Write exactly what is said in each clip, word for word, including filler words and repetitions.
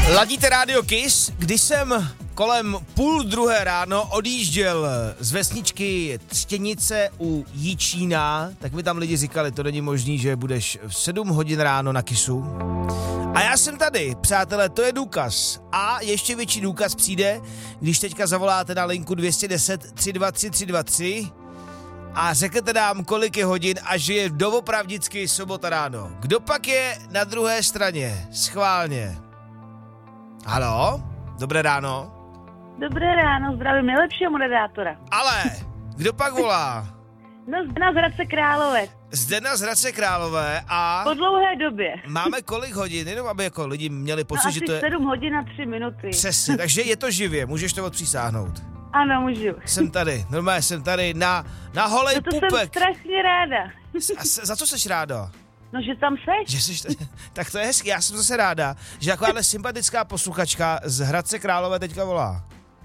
Ladíte Radio Kiss, když jsem kolem půl druhé ráno odjížděl z vesničky Třtěnice u Jičína, tak mi tam lidi říkali, to není možný, že budeš v sedm hodin ráno na Kissu. A já jsem tady, přátelé, to je důkaz. A ještě větší důkaz přijde, když teďka zavoláte na linku dvě stě deset tři dva tři tři dva tři a řeknete nám, kolik je hodin a že je doopravdicky sobota ráno. Kdo pak je na druhé straně? Schválně. Haló? Dobré ráno? Dobré ráno, zdravím nejlepšího moderátora. Ale, kdo pak volá? No, Zdena z Hradce Králové. Zdena z Hradce Králové a... Po dlouhé době. Máme kolik hodin, jenom aby jako lidi měli pocit, no, že to je... sedm hodin a tři minuty. Přesně, takže je to živě, můžeš to odpřísáhnout. Ano, můžu. Jsem tady, normálně jsem tady na, na holej no to pupek. jsem strašně ráda. A za co seš ráda? No, že tam seš. Že seš, tak to je hezky, já jsem zase ráda, že takováhle sympatická posluchačka z Hradce Králové teďka volá.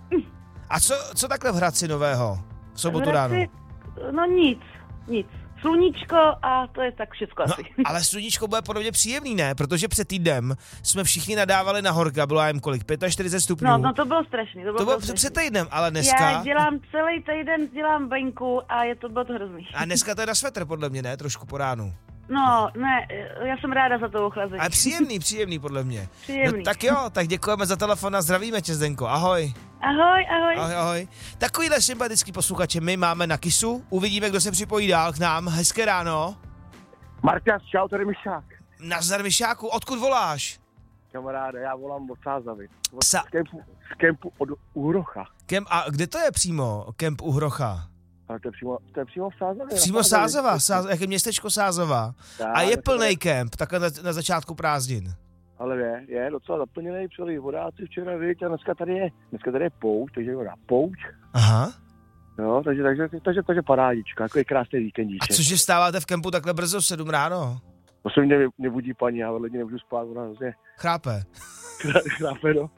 A co, co takhle v Hradci nového? V sobotu v Hradci, ráno? No nic, nic. Sluníčko a to je tak všechno no, asi. Ale sluníčko bude podobně příjemný, ne? Protože před týdnem jsme všichni nadávali na horka, bylo jen kolik? čtyřicet pět stupňů. No, no to bylo strašný. To bylo, to bylo strašný. před týdnem, ale dneska... Já dělám celý týden, dělám venku a je to, bylo to hrozný. A dneska to je na svetr, podle mě, ne? Trošku po ránu. No, ne, já jsem ráda za to ochlazení. Ale příjemný, příjemný podle mě. Příjemný. No, tak jo, tak děkujeme za telefon a zdravíme tě, Zdenko. Ahoj. Ahoj, ahoj. Ahoj, ahoj. Takovýhle sympatický posluchače my máme na Kissu. Uvidíme, kdo se připojí dál k nám. Hezké ráno. Marťas, čau, tady Myšák. Nazdar Myšáku, odkud voláš? Kamaráde, já volám od Sázavy. Od Sa- z kempu, z kempu od Uhrocha. Kem, a kde to je přímo, kemp Uhrocha? Ale to je přímo, to je přímo v Sázavě. Přímo Sázava, Sáz, jak je městečko Sázava. A je plnej kemp, takhle na, na začátku prázdnin. Ale je, je docela zaplněný, přijeli vodáci včera, víš, a dneska tady je, dneska tady je pouť, takže voda pouť. Aha. Jo, takže, takže, takže, takže parádička, jako je krásný víkendíček. A cože vstáváte v kempu takhle brzo v sedm ráno? To se mě nebudí paní, já vedle ní nemůžu spát, ona hrozně Chrápe. chrápe, no.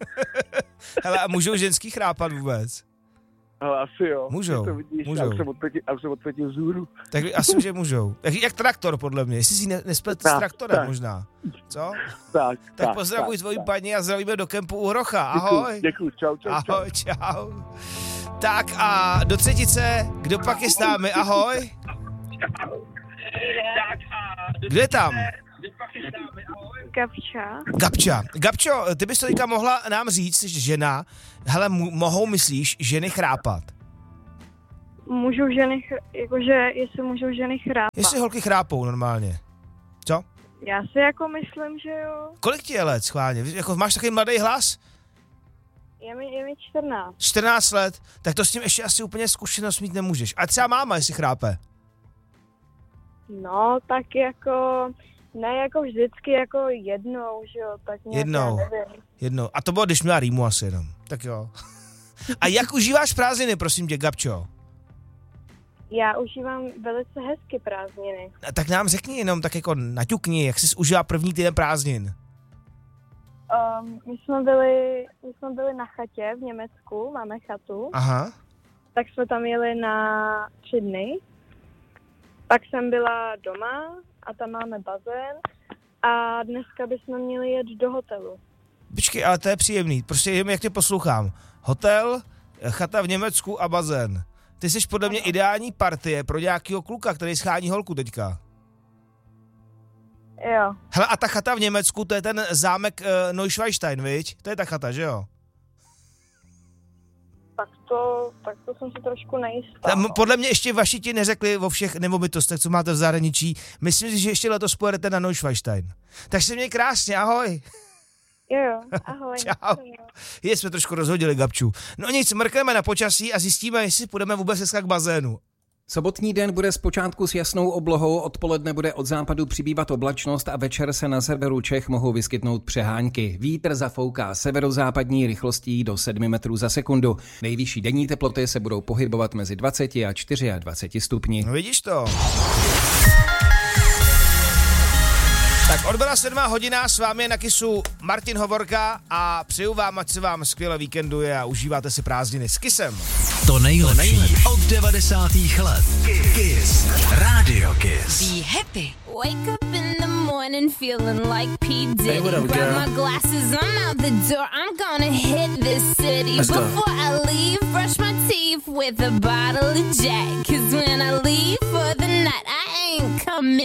Hele, a můžou ženský chrápat vůbec? Ale asi jo. Můžou, to vidíš, můžou. Já už jsem od pěti, já už jsem od pěti vzhůru. Tak asi, že můžou. Jak, jak traktor, podle mě. Jestli si ne, nesplet s traktorem tak. možná. Co? Tak, Tak tak pozdravuj tak, tvoji tak. paní a zdravíme do kempu Uhrocha. Ahoj. Děkuji, čau, čau, čau. Ahoj, čau. Tak a do třetice, kdo pak je s námi? Ahoj. Kdo je tam? Gabča. Gabča. Gabčo, ty bys to teďka mohla nám říct, že žena, hele, mu, mohou, myslíš, ženy chrápat? Můžou ženy, ch- jakože jestli můžou ženy chrápat. Jestli holky chrápou normálně. Co? Já si jako myslím, že jo. Kolik ti je let, schválně? Jako, máš takový mladý hlas? Je mi, je mi čtrnáct. čtrnáct let, tak to s tím ještě asi úplně zkušenost mít nemůžeš. A třeba máma, jestli chrápe. No, tak jako, ne jako vždycky, jako jednou, že jo, tak nějak, Jednou. já nevím. Jednou. A to bylo, když měla rýmu asi jenom. Tak jo. A jak užíváš prázdniny, prosím tě, Gabčo? Já užívám velice hezky prázdniny. A tak nám řekni jenom, tak jako naťukni, jak jsi užila první týden prázdnin. Um, my jsme byli, my jsme byli na chatě v Německu, máme chatu, Aha. tak jsme tam jeli na tři dny. Pak jsem byla doma a tam máme bazén a dneska bychom měli jet do hotelu. Počkej, ale to je příjemný, prostě jen jak tě poslouchám. Hotel, chata v Německu a bazén. Ty jsi podle mě ideální partie pro nějakýho kluka, který schání holku teďka. Jo. Hele, a ta chata v Německu, to je ten zámek uh, Neuschwanstein, viď? To je ta chata, že jo? Tak to, tak to jsem si trošku nejistá. Tam, podle mě ještě vaši ti neřekli o všech nemovitostech, co máte v zahraničí. Myslím si, že ještě letos pojedete na Neuschwanstein. Tak se měj krásně, ahoj. Jo, jo, ahoj. Čau. Je, jsme trošku rozhodili, Gabču. No nic, mrkneme na počasí a zjistíme, jestli půjdeme vůbec dneska k bazénu. Sobotní den bude zpočátku s jasnou oblohou, odpoledne bude od západu přibývat oblačnost a večer se na severu Čech mohou vyskytnout přehánky. Vítr zafouká severozápadní rychlostí do sedmi metrů za sekundu. Nejvyšší denní teploty se budou pohybovat mezi dvaceti a dvaceti čtyřmi stupni. No vidíš to. Tak odbyla sedmá hodina, s vámi je na Kissu Martin Hovorka a přeju vám, ať se vám skvěle víkenduje a užíváte si prázdniny s Kissem. To nejlepší od devadesátých let. Kiss. Radio Kiss. Be happy. Wake up in the morning. morning feeling like P. Diddy. Hey, what up, Grab girl? my glasses, I'm out the door. I'm gonna hit this city. Let's go. Before I leave, brush my teeth with a bottle of Jack. Cause when I leave,